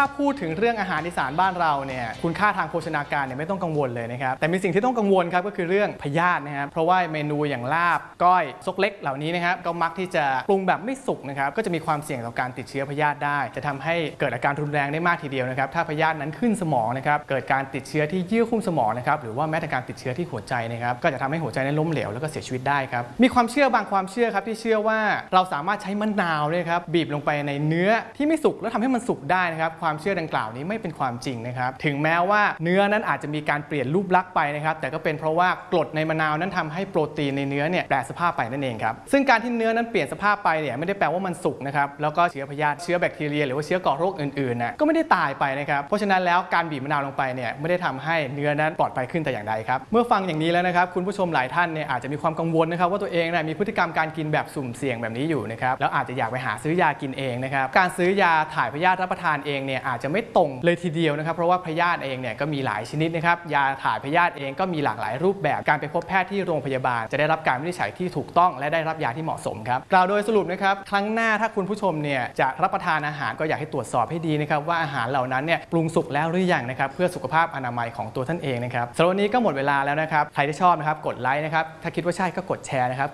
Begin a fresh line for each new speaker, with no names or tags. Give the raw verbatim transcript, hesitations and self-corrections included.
าพูดถึงเรื่องอาหารอีสานบ้านเราเนี่ยคุณค่าทางโภชนาการเนี่ยไม่ต้องกังวลเลยนะครับแต่มีสิ่งที่ต้องกังวลครับก็คือเรื่องพยาธินะครับเพราะว่าเมนูอย่างลาบก้อยซกเล็กเหล่านี้นะครับก็มักที่จะปรุงแบบไม่สุกนะครับก็จะมีความเสี่ยงต่อการติดเชื้อพยาธิได้จะทำให้เกิดอาการรุนแรงได้มากทีเดียวนะครับถ้าพยาธินั้นขึ้นสมองนะครับเกิดการติดเชื้อที่เยื่อหุ้มสมองนะครับหรือว่าแม้แต่การติดเชื้อที่หัวใจนะครับก็จะทำให้หัวใจนั้นล้มเหลวแล้วก็เสียชีวิตได้ครับมีความเชื่อบางความเชื่อครับที่เชื่อว่าเราสามารถใช้มะนาวเนี่ยครับบีบลงไปในเนื้อที่ไม่สุกแล้วทำให้มันสุกได้นะครับความเชื่อดังกล่าวนี้ไม่เป็นความจริงนะครับถึงแม้ว่าเนื้อนั้นอาจจะมีการเปลี่ยนรูปลักษณ์ไปนะครับแต่ก็เป็นเพราะว่ากรดในมะนาวนั้นทำให้โปรตีนในเนื้อเนี่ยแปรสภาพไปนั่นเองครับซึ่งการที่เนื้อนั้นเปลี่ยนสภาพไปเนี่ยไม่ได้แปลว่ามันสุกนะครับแล้วก็เชื้อพยาธิเชื้อแบคทีเรียหรือว่าเชื้อก่อโรคอื่นๆนะก็ไม่ได้ตายไปนะครับเพราะฉะนั้นแล้วการบีบมะนาวลงไปเนี่ยไม่ได้ทำให้เนื้อนั้นปลอดภัยขึ้นแต่อย่างใดครับเมื่อฟังอย่างนี้แล้วนะครับคุณผู้ชมหลายท่านเนี่ยอาจจะมีความกังวลนะครับว่าตัวเองนะมีพฤติกรรมการกินแบบสุ่มเสี่ยงแบบนี้อยู่นะครับแล้วอาจจะอยากไปหาซื้อยากินเองนะครับการซื้อยาถ่ายพยาธิรับประทานเองเนี่ยอาจจะไม่ตรงเลยทีเดียวนะครับเพราะว่าพยาธิเองเนี่ยก็มีหลายชนิดนะครับยาถ่ายพยาธิเองก็มีหลากหลายรูปแบบการไปพบแพทย์ที่โรงพยาบาลจะได้รับการวินิจฉัยที่ถูกต้องและได้รับยาที่เหมาะสมครับกล่าวโดยสรุปนะครับครั้งหน้าถ้าคุณผู้ชมเนี่ยจะรับประทานอาหารก็อยากให้ตรวจสอบให้ดีนะครับว่าอาหารเหล่านั้นเนี่ยปรุงสุกแล้วหรือยังนะครับเพื่อสุขภาพอนามัยของตัวท่านเองนะครับสำหรับวันนี้ก็หมดเวลาแล้วนะครับใครที่ชอบนะครับกดไลค์นะครับถ้าคิดว่าใช่ก็กดแชร์นะครับ